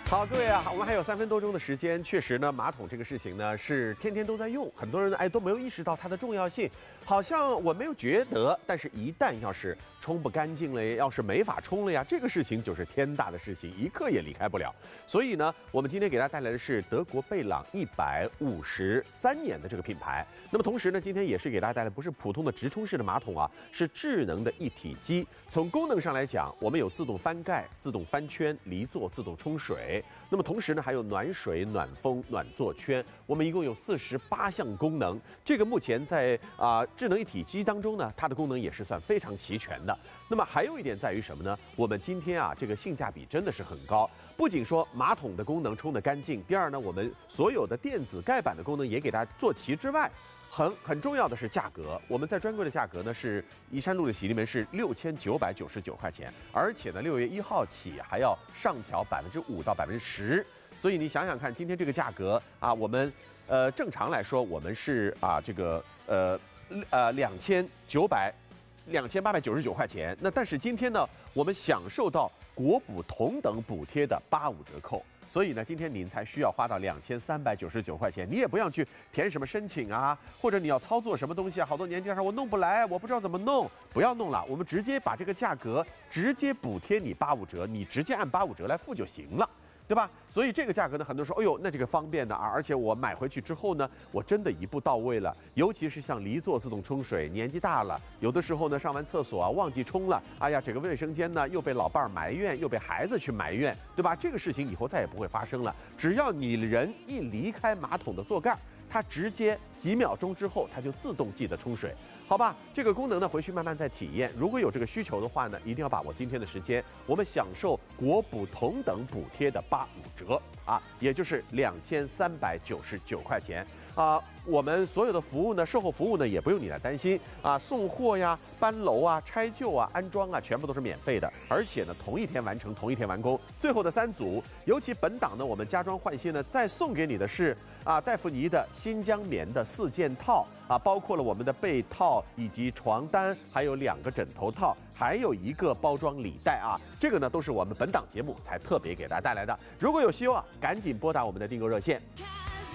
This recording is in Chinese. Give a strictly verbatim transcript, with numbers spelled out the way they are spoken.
好，各位啊，我们还有三分多钟的时间。确实呢，马桶这个事情呢是天天都在用，很多人呢哎都没有意识到它的重要性。好像我没有觉得，但是一旦要是冲不干净了，要是没法冲了呀，这个事情就是天大的事情，一刻也离开不了。所以呢，我们今天给大家带来的是德国贝朗一百五十三年的这个品牌。那么同时呢，今天也是给大家带来不是普通的直冲式的马桶啊，是智能的一体机。从功能上来讲，我们有自动翻盖、自动翻圈、离座、自动冲水。那么同时呢，还有暖水、暖风、暖座圈，我们一共有四十八项功能。这个目前在啊、呃、智能一体机当中呢，它的功能也是算非常齐全的。那么还有一点在于什么呢？我们今天啊，这个性价比真的是很高。不仅说马桶的功能冲得干净，第二呢，我们所有的电子盖板的功能也给大家做齐之外。很很重要的是价格，我们在专柜的价格呢是宜山路的喜力门是六千九百九十九块钱，而且呢六月一号起还要上调百分之五到百分之十，所以你想想看，今天这个价格啊，我们呃正常来说我们是啊这个呃呃两千九百两千八百九十九块钱，那但是今天呢，我们享受到国补同等补贴的八五折扣。所以呢，今天您才需要花到两千三百九十九块钱，你也不要去填什么申请啊，或者你要操作什么东西啊，好多年轻人说我弄不来，我不知道怎么弄，不要弄了，我们直接把这个价格直接补贴你八五折，你直接按八五折来付就行了。对吧？所以这个价格呢，很多人说，哎呦，那这个方便的啊，而且我买回去之后呢，我真的一步到位了。尤其是像离座自动冲水，年纪大了，有的时候呢，上完厕所啊忘记冲了，哎呀，整个卫生间呢又被老伴儿埋怨，又被孩子去埋怨，对吧？这个事情以后再也不会发生了。只要你人一离开马桶的座盖，它直接几秒钟之后，它就自动记得冲水，好吧？这个功能呢，回去慢慢再体验。如果有这个需求的话呢，一定要把握今天的时间，我们享受国补同等补贴的八五折啊，也就是两千三百九十九块钱啊。我们所有的服务呢，售后服务呢，也不用你来担心啊，送货呀、搬楼啊、拆旧啊、安装啊，全部都是免费的，而且呢，同一天完成，同一天完工。最后的三组，尤其本档呢，我们加装换新呢，再送给你的是啊，戴芙妮的新疆棉的四件套啊，包括了我们的被套以及床单，还有两个枕头套，还有一个包装礼袋啊，这个呢都是我们本档节目才特别给大家带来的。如果有需要啊，赶紧拨打我们的订购热线。